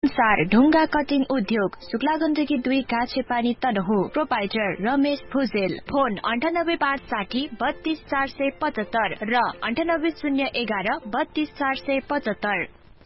सार ढुङ्गा कटिङ उद्योग शुक्ला गण्डकी 2 काछेपानी तनहु प्रोपाइटर रमेश भुजेल फोन 9856 32475 र 9801 32475।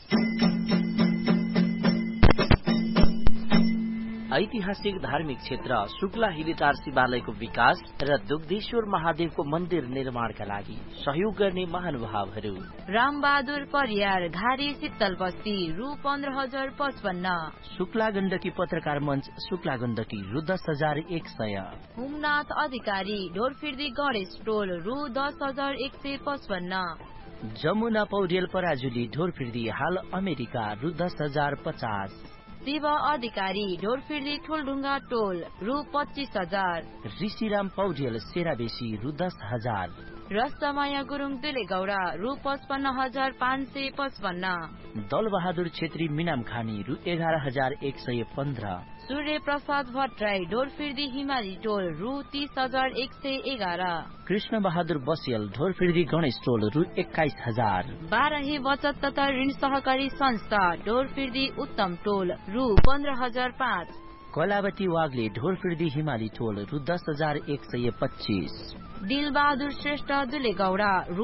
ऐतिहासिक धार्मिक क्षेत्र शुक्ला हिरिटार शिवालयको विकास र दुग्धेश्वर महादेवको मन्दिर निर्माणका लागि सहयोग गर्ने महानुभावहरू रामबहादुर परियार घारी शीतल बस्ती रु 15055। शुक्ला गण्डकी पत्रकार मञ्च शुक्ला गण्डकी रु 10100। हुमनाथ अधिकारी ढोरफिर्दी गणेश टोल रु 10155। जमुना पौडेल पराजुली ढोरफिर्दी हाल अमेरिका रु 10050। शिव अधिकारी ढोरफिर्दी ठुलढुङ्गा टोल रु 25000। ऋषिराम पौडेल सेराबेसी रु 10000। रस्तमाया गुरुङ दुलेगौडा रु 55555। दलबहादुर छेत्री मिनाम खानी रु 11115। सूर्य प्रसाद भट्टराई ढोरफिर्दी हिमाली टोल रु 30111। कृष्ण बहादुर बसियल ढोरफिर्दी गणेश टोल रु 21000। बारही बचत तथा ऋण सहकारी संस्था ढोरफिर्दी उत्तम टोल रु 15005। कलावती वाग्ले ढोरफिर्दी हिमाली टोल रु 10125। दिलबहादुर श्रेष्ठ दुलेगौडा रु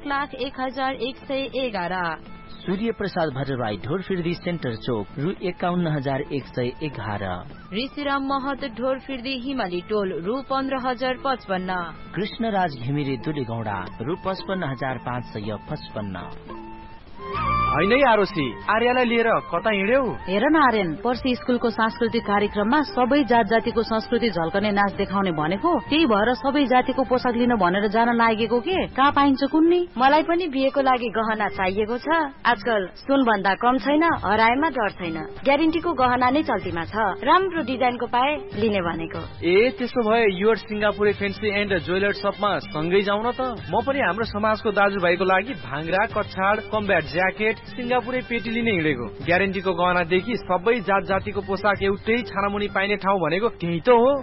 1,01,111। सूर्य प्रसाद भट्टराई ढोरफिर्दी सेन्टर चोक रु 51111। ऋषिराम महत ढोरफिर्दी हिमाली टोल रु 15055। कृष्णराज घिमिरे दुलेगौडा रु 55555। होइन आरोसी आर्यालाई लिएर कता हिँड्यौ? हेर न आर्यन, पर्सि स्कुलको सांस्कृतिक कार्यक्रममा सबै जात जातिको संस्कृति झल्कने नाच देखाउने भनेको, त्यही भएर सबै जातिको पोसाक लिन भनेर जान लागेको के? कहाँ पाइन्छ कुन्नी? मलाई पनि बिहेको लागि गहना चाहिएको छ। आजकल सुन भन्दा कम छैन, हराएमा डर छैन। ग्यारेन्टीको गहना नै चल्तीमा छ। राम्रो डिजाइनको पाए लिने भनेको। ए त्यसो भए your Singapure fancy and jeweller शपमा सँगै जाउँ न त। म पनि हाम्रो समाजको दाजुभाइको लागि भाङ्रा, कछाड, कम्ब्याट ज्याकेट, सिंगापुरे पेटी लिने हिँडेको। ग्यारेन्टीको गहनादेखि सबै जात जातिको पोसाक एउटै छानामुनि पाइने ठाउँ भनेको त्यही त हो।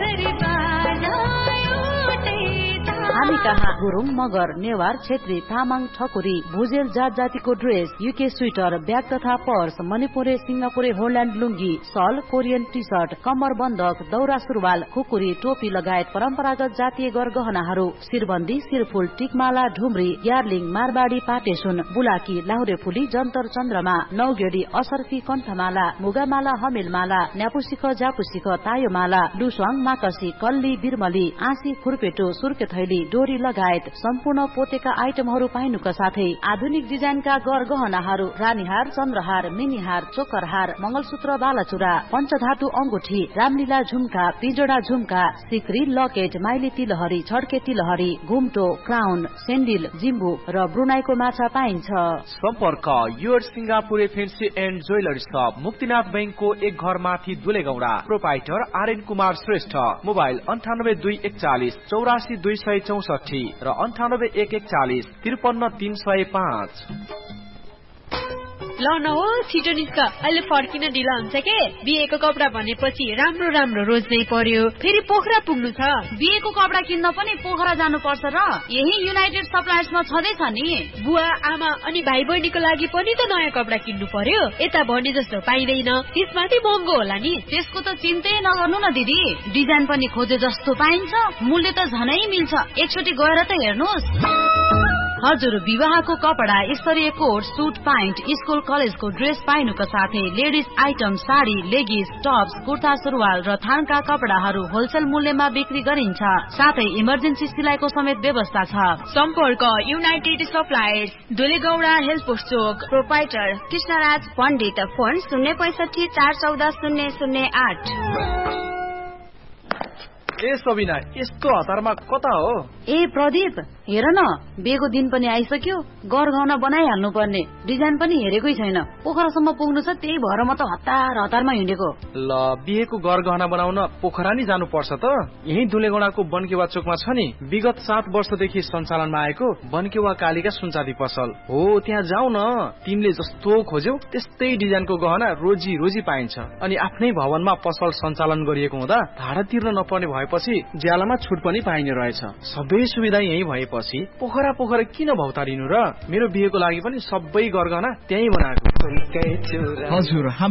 हामी कहाँ गुरुङ, मगर, नेवार, छेत्री, तामाङ, ठकुरी, भुजेल जात जातिको ड्रेस, युके स्वेटर, ब्याग तथा पर्स, मणिपुरे, सिंगापुरे, होल्याण्ड लुङ्गी, सल, कोरियन टी सर्ट, कम्मर बन्दक, दौरा सुरुवाल, खुकुरी, टोपी लगायत परम्परागत जातीय गरगहनाहरू, शिरबन्दी, शिरफुल, टिकमाला, ढुम्री, यार्लिङ, मारबाडी, पाटेसुन, बुलाकी, लाहुरे फुली, जन्तर चन्द्रमा, नौगेडी, असर्फी, कण्ठमाला, मुगामाला, हमेलमाला, न्यापुसिख, जापुसिख, तायोमाला, लुस्वाङ, माकसी, कल्ली, बिरमली, आँसी, खुर्पेटो, सुर्के थैली, डोरी लगायत सम्पूर्ण पोतेका आइटमहरू पाइनुका साथै आधुनिक डिजाइनका गरगहनाहरू, रानीहार, चन्द्रहार, मिनीहार, चोकरहार, मंगलसूत्र, बालाचुरा, पञ्चधातु अंगुठी, रामलीला झुम्का, पिजोडा झुम्का, सिक्री, लकेट, माइली तिलहरी, छड्के तिलहरी, घुम्टो, क्राउन, सेन्डिल, जिम्बु र ब्रुनाईको माछा पाइन्छ। सम्पर्क your Singapure fancy and jeweller शप, मुक्तिनाथ बैंकको एक घर माथि दुलेगौडा। प्रोपाइटर आर्यन कुमार श्रेष्ठ। मोबाइल 9821 84264 र 9814 53305। ल न हो छिटो निस्क, अहिले फर्किन ढिला हुन्छ के? बिहेको कपडा भनेपछि राम्रो राम्रो रोज्नै पर्यो, फेरि पोखरा पुग्नु छ। बिहेको कपडा किन्न पनि पोखरा जानु पर्छ र? यही युनाइटेड सप्लायर्समा छँदैछ नि। बुवा आमा अनि भाइ बहिनीको लागि पनि त नयाँ कपडा किन्नु पर्यो। यता भने जस्तो पाइँदैन, त्यसमाथि महँगो होला नि। त्यसको त चिन्तै नगर्नु न दिदी, डिजाइन पनि खोजे जस्तो पाइन्छ, मूल्य त झनै मिल्छ। एकचोटि गएर त हेर्नुहोस्। हजुर, विवाहको कपडा, स्तरीय कोट, सुट, प्यान्ट, स्कुल कलेजको ड्रेस पाइनुका साथै ladies item, sari, लेगिस, Tops, kurta सुरुवाल र थानका कपडाहरू होलसेल मूल्यमा बिक्री गरिन्छ। साथै इमर्जेन्सी सिलाइको समेत व्यवस्था छ। सम्पर्क युनाइटेड सप्लायर्स, दुलेगौडा हेल्थ पोस्ट चोक। प्रोपाइटर कृष्णराज पण्डित। फोन 065 414 008। ए सबिना, यस्तो हतारमा कता हो? ए प्रदीप, हेर न, बिहेको दिन पनि आइसक्यो, गरगहना बनाइहाल्नु पर्ने। डिजाइन पनि हेरेकै छैन, पोखरासम्म पुग्नु छ, त्यही भएर म त हतारमा हिँडेको। ल, बिहेको गरगहना बनाउन पोखरा नि जानु पर्छ त? यही दुलेगौडाको बनकेवा चोकमा छ नि, विगत 7 वर्षदेखि सञ्चालनमा आएको बनकेवा कालिका सुनचाँदी पसल हो। त्यहाँ जाऊ न, तिमीले जस्तो खोज्यौ त्यस्तै डिजाइनको गहना रोजी रोजी पाइन्छ। अनि आफ्नै भवनमा पसल सञ्चालन गरिएको हुँदा भाडा तिर्न नपर्ने भएपछि ज्यालामा छुट पनि पाइने रहेछ। सबै सुविधा यही भएपछि पोखरा किन भौतारिनु र? मेरो बिहेको लागि पनि सबै गरगहना त्यही बनाएको। हजुर।